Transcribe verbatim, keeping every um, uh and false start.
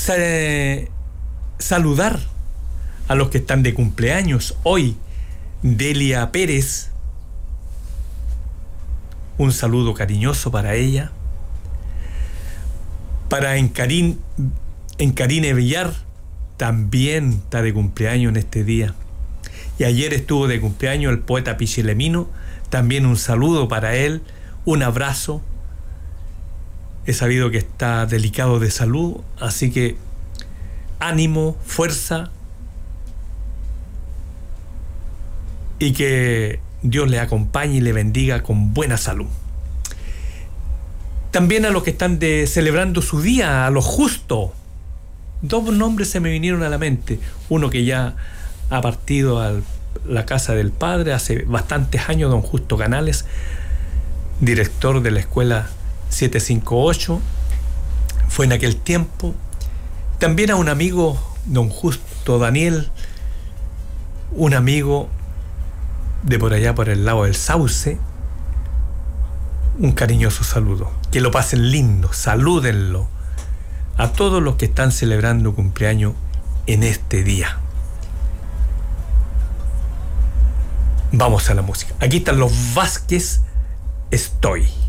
sa- saludar a los que están de cumpleaños hoy. Delia Pérez, un saludo cariñoso para ella. Para Encarín, Encarine Villar, también está de cumpleaños en este día. Y ayer estuvo de cumpleaños el poeta Pichilemino, también un saludo para él, un abrazo. He sabido que está delicado de salud, así que ánimo, fuerza, y que Dios le acompañe y le bendiga con buena salud. También a los que están de, celebrando su día, a los justos. Dos nombres se me vinieron a la mente. Uno que ya ha partido a la casa del Padre hace bastantes años, don Justo Canales, director de la escuela setecientos cincuenta y ocho, fue en aquel tiempo. También a un amigo, don Justo Daniel, un amigo de por allá por el lado del Sauce, un cariñoso saludo. Que lo pasen lindo, salúdenlo a todos los que están celebrando cumpleaños en este día. Vamos a la música. Aquí están los Vázquez, Estoy.